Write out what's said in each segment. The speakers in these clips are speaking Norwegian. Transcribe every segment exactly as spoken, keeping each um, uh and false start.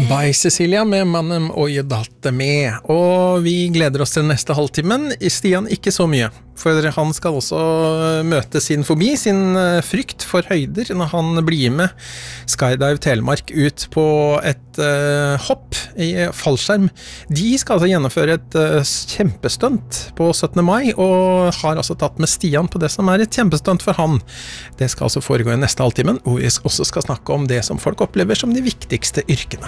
Bye Cecilia med mannen og datte med, og vi gleder oss til neste halvtimen. Stian ikke så mye, for han skal også møte sin fobi, sin frykt for høyder, når han blir med Skydive Telemark ut på et uh, hopp i fallskjerm. De skal altså gjennomføre et uh, kjempestunt på syttende mai, og har altså tatt med Stian på det som er et kjempestunt for han. Det skal altså foregå i neste halvtimen, og vi også skal snakke om det som folk opplever som de viktigste yrkene.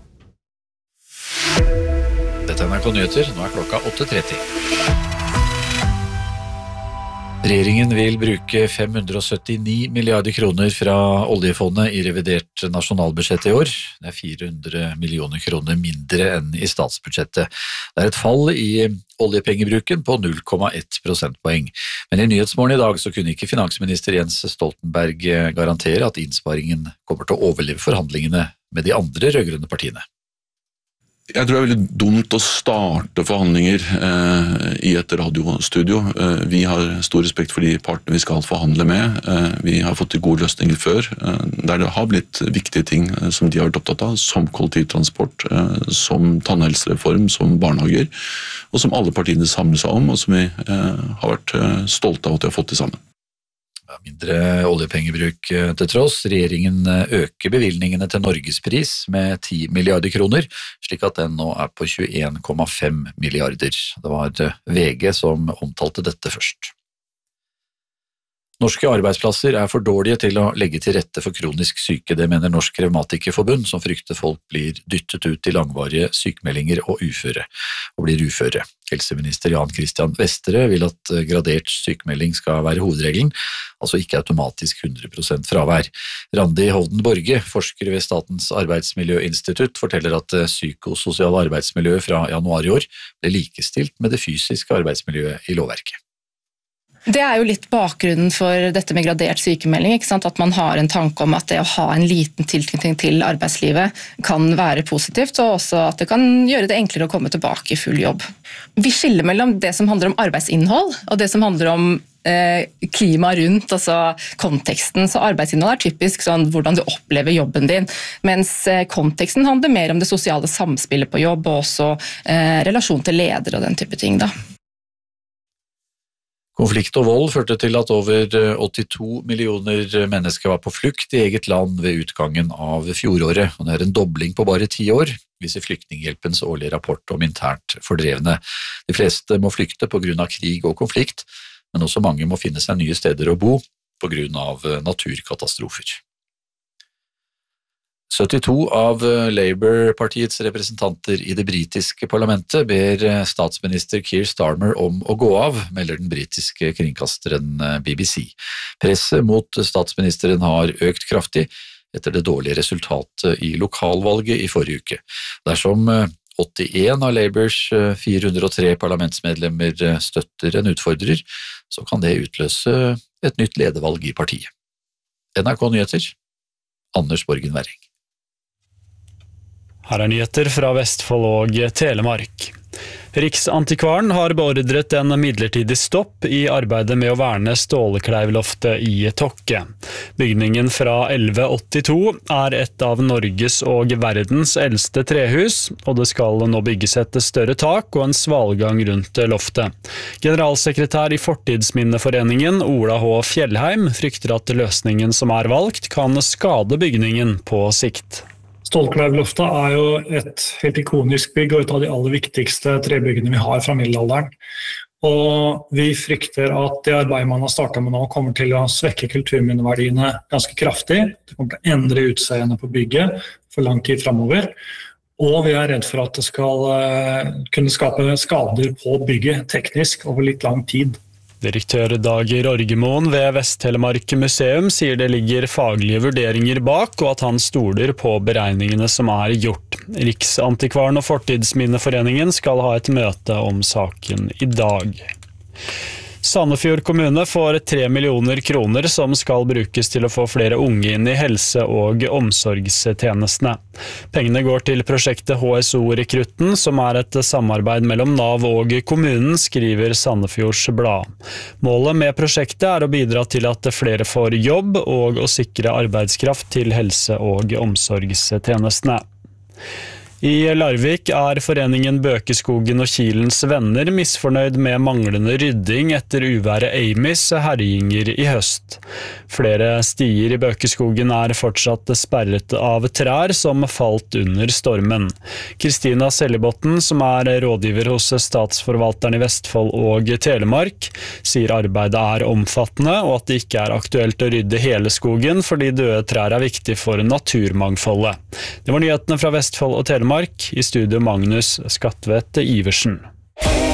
Dette er N R K Nyheter, nå er klokka åtte tretti. Regjeringen vil bruke fem hundre og syttini milliarder kroner fra oljefondet i revidert nasjonalbudsjett i år. Det er fire hundre millioner kroner mindre enn i statsbudsjettet. Det er et fall i oljepengebruken på null komma ett prosentpoeng. Men i Nyhetsmorgen i dag så kunne ikke finansminister Jens Stoltenberg garantere at innsparingen kommer til å overleve forhandlingene med de andre rødgrønne partiene. Jeg tror det er veldig dumt å starte forhandlinger eh, i et radiostudio. Eh, vi har stor respekt for de partene vi skal forhandle med. Eh, vi har fått til gode løsninger før, eh, der det har blitt viktige ting eh, som de har vært opptatt av, som kollektivtransport, eh, som tannhelsereform, som barnehager, og som alle partiene samler seg om, og som vi eh, har vært eh, stolte av at de har fått til sammen. Mindre oljepengebruk til tross. Regjeringen øker bevilgningene til Norgespris med ti milliarder kroner, slik at den nå er på tjueen komma fem milliarder. Det var V G som omtalte dette først. Norske arbeidsplasser er for dårlige til å legge til rette for kronisk syke, det mener Norsk Revmatikerforbund, som frykter folk blir dyttet ut til langvarige sykemeldinger og uføre, og blir uføre. Helseminister Jan Christian Vestre vil at gradert sykemelding skal være hovedregelen, altså ikke automatisk hundre prosent fravær. Randi Hovden Borge, forsker ved Statens arbeidsmiljøinstitutt, forteller at psykososiale arbeidsmiljø fra januar i år ble likestilt med det fysiske arbeidsmiljøet i lovverket. Det er jo litt bakgrunnen for dette med gradert sykemelding, ikke sant? At man har en tanke om at det å ha en liten tilknytning til arbeidslivet kan være positivt, og også at det kan gjøre det enklere å komme tilbake i full jobb. Vi skiller mellom det som handler om arbeidsinnhold, og det som handler om eh, klima rundt, altså konteksten. Så arbeidsinnhold er typisk sånn hvordan du opplever jobben din, mens eh, konteksten handler mer om det sosiale samspillet på jobb, og også eh, relasjon til leder og den type ting da. Konflikt og vold førte til at over åttito millioner mennesker var på flukt i eget land ved utgangen av fjoråret, og det er en dobling på bare ti år, viser Flyktninghjelpens årlige rapport om internt fordrevne. De fleste må flykte på grunn av krig og konflikt, men også mange må finne seg nye steder å bo på grunn av naturkatastrofer. syttito av Labour-partiets representanter i det britiske parlamentet ber statsminister Keir Starmer om å gå av, melder den britiske kringkasteren B B C. Presset mot statsministeren har økt kraftig etter det dårlige resultatet i lokalvalget i forrige uke. Dersom åttien av Labours fire hundre og tre parlamentsmedlemmer støtter en utfordrer, så kan det utløse et nytt ledervalg i partiet. N R K Nyheter, Anders Borgen Werring. Her er nyheter fra Vestfold og Telemark. Riksantikvaren har beordret en midlertidig stopp i arbeidet med å verne Stålekleivloftet i Tokke. Bygningen fra elleve åttito er et av Norges og verdens eldste trehus, og det skal nå bygges et større tak og en svalgang rundt loftet. Generalsekretær i Fortidsminneforeningen, Ola H. Fjellheim, frykter at løsningen som er valgt kan skade bygningen på sikt. Stålekleivloftet er jo et helt ikonisk bygg og et av de aller viktigste trebyggene vi har fra middelalderen. Og vi frykter at det arbeidet man har startet med nå kommer til å svekke kulturminneverdiene ganske kraftig. Det kommer til å endre utseendet på bygget for lang tid fremover. Og vi er redd for at det skal kunne skape skader på bygget teknisk over litt lang tid. Direktør Dag Rorgemoen ved Vest-Telemark museum sier det ligger faglige vurderinger bak, og at han stoler på beregningene som er gjort. Riksantikvaren og Fortidsminneforeningen skal ha et møte om saken i dag. Sandefjord kommune får tre millioner kroner som skal brukes til å få flere unge inn i helse- og omsorgstjenestene. Pengene går til prosjektet H S O-rekrutten, som er et samarbeid mellom Nav og kommunen, skriver Sandefjords Blad. Målet med prosjektet er å bidra til at flere får jobb og å sikre arbeidskraft til helse- og omsorgstjenestene. I Larvik er foreningen Bøkeskogen og Kilens venner misfornøyd med manglende rydding etter uværet Amis herjinger i høst. Flere stier i Bøkeskogen er fortsatt sperret av trær som falt under stormen. Kristina Sellebotten, som er rådgiver hos statsforvalteren i Vestfold og Telemark, sier arbeidet er omfattende og at det ikke er aktuelt å rydde hele skogen fordi døde trær er viktig for naturmangfoldet. Det var nyhetene fra Vestfold og Telemark. I studio Magnus Skatvedt Iversen.